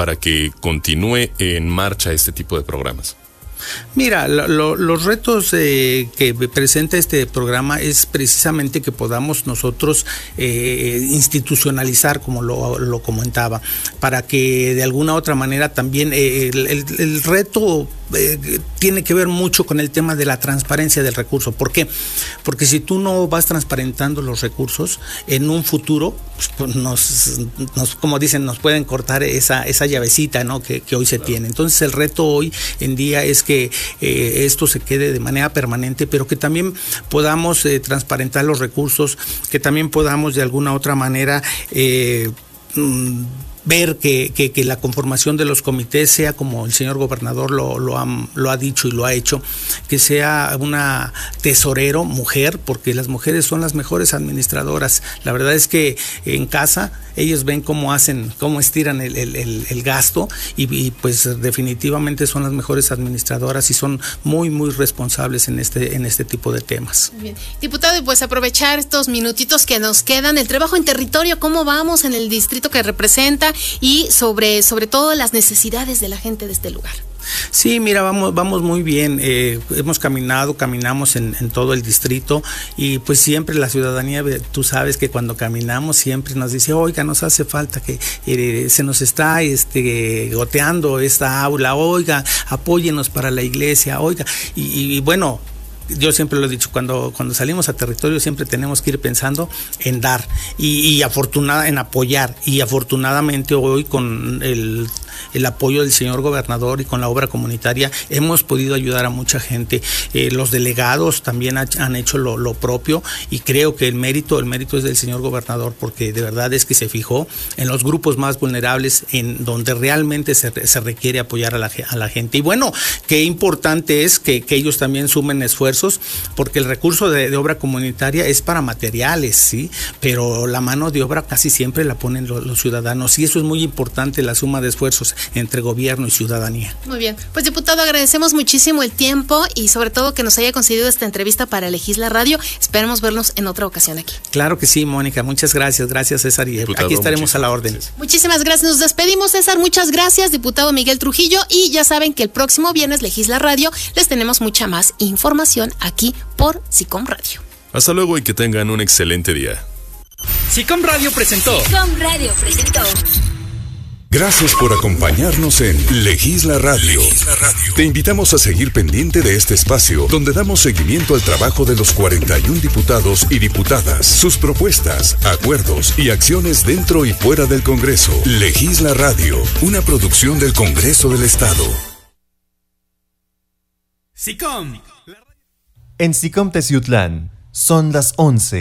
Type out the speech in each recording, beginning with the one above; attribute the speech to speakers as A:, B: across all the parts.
A: para que continúe en marcha este tipo de programas?
B: Mira, los retos que presenta este programa es precisamente que podamos nosotros institucionalizar, como lo comentaba, para que de alguna otra manera también el reto tiene que ver mucho con el tema de la transparencia del recurso. ¿Por qué? Porque si tú no vas transparentando los recursos, en un futuro pues nos como dicen, nos pueden cortar esa llavecita, ¿no? que hoy se tiene. Entonces el reto hoy en día es que esto se quede de manera permanente, pero que también podamos transparentar los recursos, que también podamos de alguna otra manera ver que la conformación de los comités sea como el señor gobernador lo ha dicho y lo ha hecho, que sea una tesorero mujer, porque las mujeres son las mejores administradoras. La verdad es que en casa ellos ven cómo estiran el gasto y pues definitivamente son las mejores administradoras y son muy muy responsables en este tipo de temas.
C: Bien. Diputado, y pues aprovechar estos minutitos que nos quedan, el trabajo en territorio, ¿cómo vamos en el distrito que representa? Y sobre todo las necesidades de la gente de este lugar.
B: Sí, mira, vamos muy bien. Caminamos en todo el distrito y pues siempre la ciudadanía, tú sabes que cuando caminamos siempre nos dice, oiga, nos hace falta que se nos está goteando esta aula, oiga, apóyenos para la iglesia, oiga, y bueno, yo siempre lo he dicho, cuando salimos a territorio siempre tenemos que ir pensando en dar en apoyar, y afortunadamente hoy con el apoyo del señor gobernador y con la obra comunitaria hemos podido ayudar a mucha gente. Los delegados también han hecho lo propio, y creo que el mérito es del señor gobernador, porque de verdad es que se fijó en los grupos más vulnerables, en donde realmente se requiere apoyar a la gente. Y bueno, qué importante es que ellos también sumen esfuerzos, porque el recurso de obra comunitaria es para materiales, ¿sí? Pero la mano de obra casi siempre la ponen los ciudadanos, y eso es muy importante, la suma de esfuerzos entre gobierno y ciudadanía.
C: Muy bien, pues diputado, agradecemos muchísimo el tiempo y sobre todo que nos haya concedido esta entrevista para Legisla Radio. Esperamos vernos en otra ocasión aquí.
B: Claro que sí, Mónica, muchas gracias César, y diputado, aquí estaremos a la orden.
C: Muchísimas gracias, nos despedimos, César, muchas gracias, diputado Miguel Trujillo, y ya saben que el próximo viernes Legisla Radio les tenemos mucha más información aquí por SICOM Radio.
A: Hasta luego y que tengan un excelente día.
D: SICOM Radio presentó.
E: Gracias por acompañarnos en Legisla Radio. Te invitamos a seguir pendiente de este espacio, donde damos seguimiento al trabajo de los 41 diputados y diputadas, sus propuestas, acuerdos y acciones dentro y fuera del Congreso. Legisla Radio, una producción del Congreso del Estado.
D: SICOM.
F: En SICOM Teciutlán son las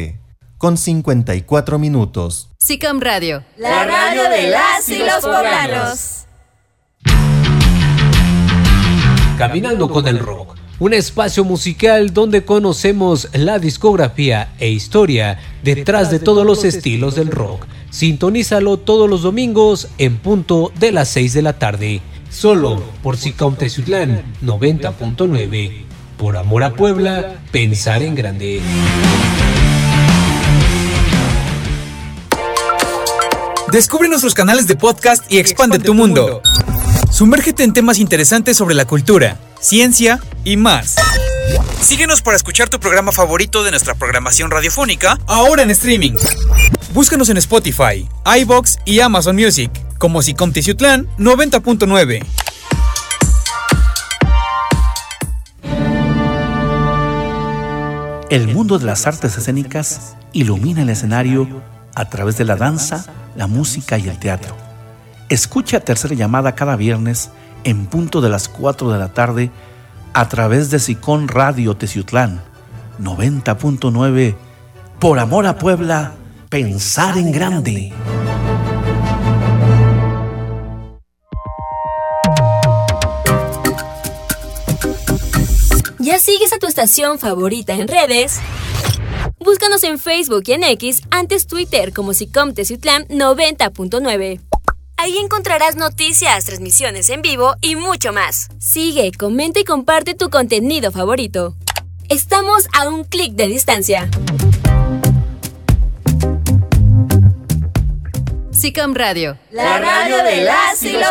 F: 11:54.
G: SICOM Radio,
H: la radio de las y los poblanos.
I: Caminando con el Rock, un espacio musical donde conocemos la discografía e historia detrás de todos los estilos del rock. Sintonízalo todos los domingos en punto de las 6 de la tarde, solo por SICOM Teciutlán 90.9. Por amor a Puebla, pensar en grande.
D: Descubre nuestros canales de podcast y expande tu mundo. Sumérgete en temas interesantes sobre la cultura, ciencia y más. Síguenos para escuchar tu programa favorito de nuestra programación radiofónica, ahora en streaming. Búscanos en Spotify, iVoox y Amazon Music como SICOM Teciutlán 90.9.
J: El mundo de las artes escénicas ilumina el escenario a través de la danza, la música y el teatro. Escucha Tercera Llamada cada viernes en punto de las 4 de la tarde a través de SICOM Radio Teciutlán 90.9. Por amor a Puebla, pensar en grande.
H: ¿Ya sigues a tu estación favorita en redes? Búscanos en Facebook y en X, antes Twitter, como SICOM Teciutlán 90.9. Ahí encontrarás noticias, transmisiones en vivo y mucho más. Sigue, comenta y comparte tu contenido favorito. Estamos a un clic de distancia.
G: SICOM Radio,
H: la radio de las y los